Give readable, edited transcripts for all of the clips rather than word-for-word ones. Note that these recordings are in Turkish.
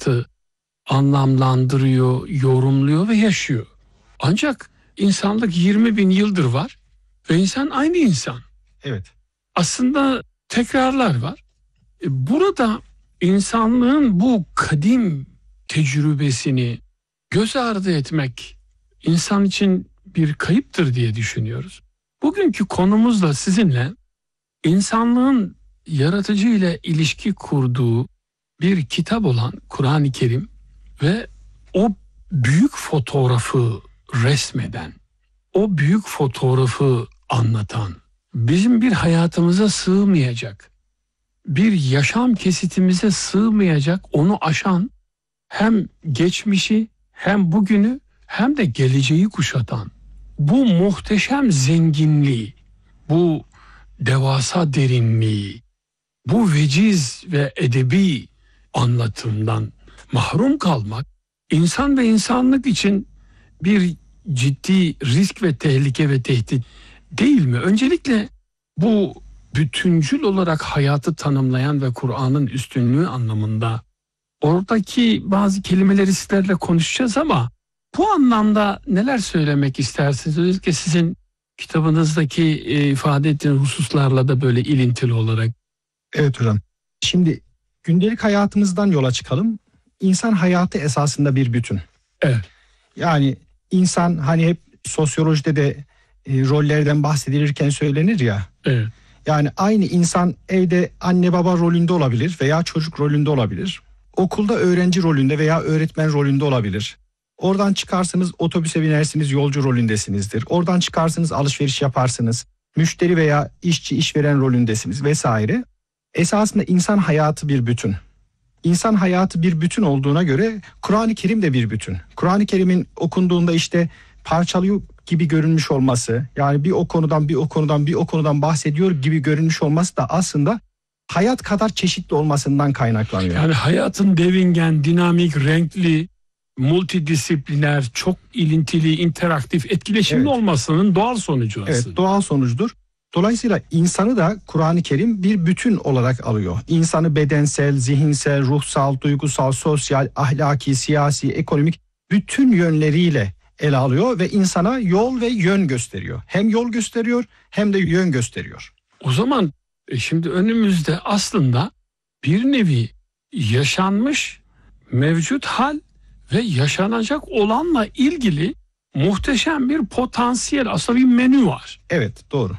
hayatı anlamlandırıyor, yorumluyor ve yaşıyor. Ancak insanlık 20 bin yıldır var ve insan aynı insan. Evet. Aslında tekrarlar var. Burada insanlığın bu kadim tecrübesini göz ardı etmek insan için bir kayıptır diye düşünüyoruz. Bugünkü konumuzla sizinle insanlığın yaratıcı ile ilişki kurduğu bir kitap olan Kur'an-ı Kerim ve o büyük fotoğrafı resmeden, o büyük fotoğrafı anlatan, bizim bir hayatımıza sığmayacak, bir yaşam kesitimize sığmayacak, onu aşan, hem geçmişi hem bugünü hem de geleceği kuşatan bu muhteşem zenginliği, bu devasa derinliği, bu veciz ve edebi anlatımdan mahrum kalmak insan ve insanlık için bir ciddi risk ve tehlike ve tehdit değil mi? Öncelikle bu bütüncül olarak hayatı tanımlayan ve Kur'an'ın üstünlüğü anlamında oradaki bazı kelimeleri sizlerle konuşacağız ama bu anlamda neler söylemek istersiniz? Özellikle sizin kitabınızdaki ifade ettiğiniz hususlarla da böyle ilintili olarak. Evet hocam. Şimdi gündelik hayatımızdan yola çıkalım. İnsan hayatı esasında bir bütün. Evet. Yani insan hani hep sosyolojide de rollerden bahsedilirken söylenir ya. Evet. Yani aynı insan evde anne baba rolünde olabilir veya çocuk rolünde olabilir. Okulda öğrenci rolünde veya öğretmen rolünde olabilir. Oradan çıkarsınız otobüse binersiniz yolcu rolündesinizdir. Oradan çıkarsınız alışveriş yaparsınız. Müşteri veya işçi işveren rolündesiniz vesaire. Esasında insan hayatı bir bütün. İnsan hayatı bir bütün olduğuna göre Kur'an-ı Kerim de bir bütün. Kur'an-ı Kerim'in okunduğunda işte parçalıyor gibi görünmüş olması, yani bir o konudan bahsediyor gibi görünmüş olması da aslında hayat kadar çeşitli olmasından kaynaklanıyor. Yani hayatın devingen, dinamik, renkli, multidisipliner, çok ilintili, interaktif, etkileşimli olmasının doğal sonucu aslında. Evet, doğal sonucudur. Dolayısıyla insanı da Kur'an-ı Kerim bir bütün olarak alıyor. İnsanı bedensel, zihinsel, ruhsal, duygusal, sosyal, ahlaki, siyasi, ekonomik bütün yönleriyle ele alıyor ve insana yol ve yön gösteriyor. Hem yol gösteriyor hem de yön gösteriyor. O zaman şimdi önümüzde aslında bir nevi yaşanmış mevcut hal ve yaşanacak olanla ilgili muhteşem bir potansiyel, aslında bir menü var. Evet, doğru.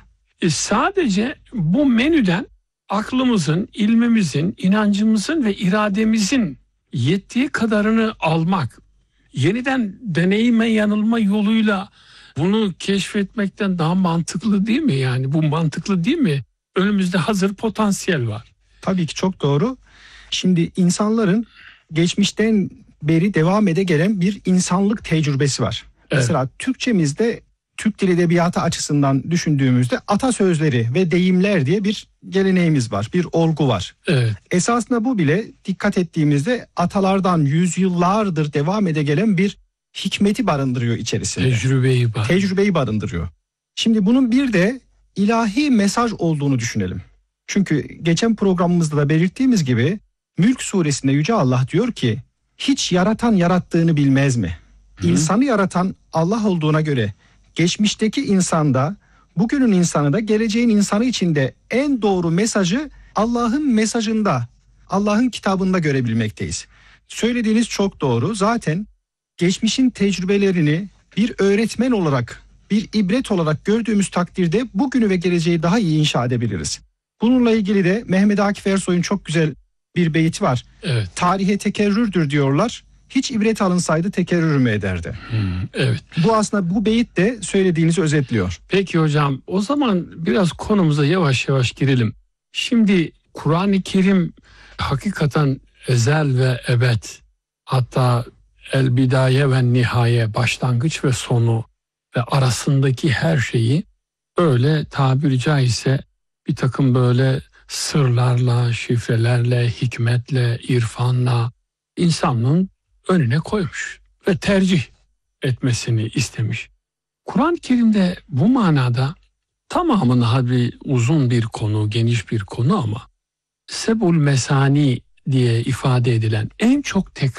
Sadece bu menüden aklımızın, ilmimizin, inancımızın ve irademizin yettiği kadarını almak, yeniden deneyime yanılma yoluyla bunu keşfetmekten daha mantıklı değil mi? Yani bu mantıklı değil mi? Önümüzde hazır potansiyel var. Tabii ki çok doğru. Şimdi insanların geçmişten beri devam ede gelen bir insanlık tecrübesi var. Evet. Mesela Türkçemizde Türk Dil Edebiyatı açısından düşündüğümüzde atasözleri ve deyimler diye bir geleneğimiz var, bir olgu var. Evet. Esasında bu bile dikkat ettiğimizde atalardan yüzyıllardır devam ede gelen bir hikmeti barındırıyor içerisinde. Tecrübeyi barındırıyor. Şimdi bunun bir de ilahi mesaj olduğunu düşünelim. Çünkü geçen programımızda da belirttiğimiz gibi Mülk suresinde Yüce Allah diyor ki hiç yaratan yarattığını bilmez mi? İnsanı yaratan Allah olduğuna göre geçmişteki insanda, bugünün insanı da geleceğin insanı için de en doğru mesajı Allah'ın mesajında, Allah'ın kitabında görebilmekteyiz. Söylediğiniz çok doğru. Zaten geçmişin tecrübelerini bir öğretmen olarak, bir ibret olarak gördüğümüz takdirde bugünü ve geleceği daha iyi inşa edebiliriz. Bununla ilgili de Mehmet Akif Ersoy'un çok güzel bir beyti var. Evet. Tarihe tekerrürdür diyorlar. Hiç ibret alınsaydı tekerrür mü ederdi? Evet. Bu aslında bu beyit de söylediğinizi özetliyor. Peki hocam, o zaman biraz konumuza yavaş yavaş girelim. Şimdi Kur'an-ı Kerim hakikaten ezel ve ebed, hatta el bidaye ve nihaye, başlangıç ve sonu ve arasındaki her şeyi öyle tabiri caizse bir takım böyle sırlarla, şifrelerle, hikmetle, irfanla insanlığın önüne koymuş ve tercih etmesini istemiş. Kur'an-ı Kerim'de bu manada tamamını, hadi uzun bir konu, geniş bir konu ama Sebul Mesani diye ifade edilen en çok